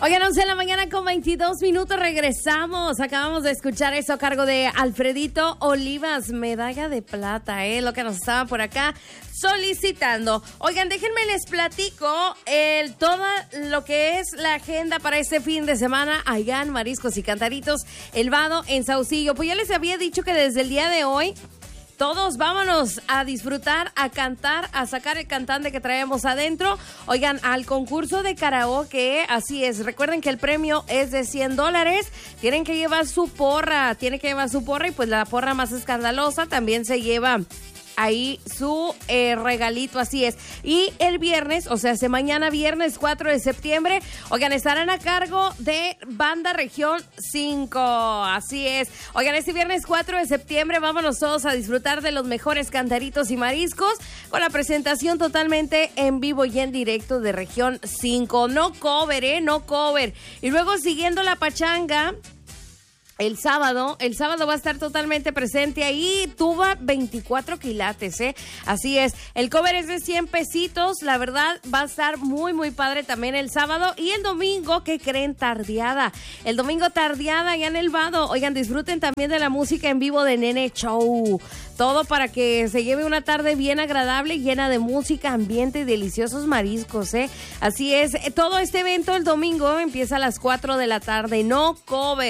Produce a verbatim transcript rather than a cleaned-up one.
Oigan, once de la mañana con veintidós minutos, regresamos. Acabamos de escuchar eso a cargo de Alfredito Olivas, medalla de plata, ¿eh? Lo que nos estaban por acá solicitando. Oigan, déjenme les platico el, todo lo que es la agenda para este fin de semana allá en Mariscos y Cantaritos, El Vado, en Saucillo. Pues ya les había dicho que desde el día de hoy todos vámonos a disfrutar, a cantar, a sacar el cantante que traemos adentro. Oigan, al concurso de karaoke, así es. Recuerden que el premio es de cien dólares. Tienen que llevar su porra, tienen que llevar su porra y pues la porra más escandalosa también se lleva ahí su eh, regalito, así es. Y el viernes, o sea, hace mañana viernes cuatro de septiembre, oigan, estarán a cargo de Banda Región cinco, así es. Oigan, este viernes cuatro de septiembre vámonos todos a disfrutar de los mejores cantaritos y mariscos con la presentación totalmente en vivo y en directo de Región cinco. No cover, ¿eh? No cover. Y luego siguiendo la pachanga, El sábado, el sábado va a estar totalmente presente ahí, tuba veinticuatro quilates, ¿eh? Así es, el cover es de cien pesitos, la verdad va a estar muy, muy padre también el sábado. Y el domingo, ¿qué creen? Tardeada. El domingo tardeada allá en El Vado. Oigan, disfruten también de la música en vivo de Nene Show. Todo para que se lleve una tarde bien agradable, llena de música, ambiente y deliciosos mariscos, ¿eh? Así es, todo este evento el domingo empieza a las cuatro de la tarde, no cover.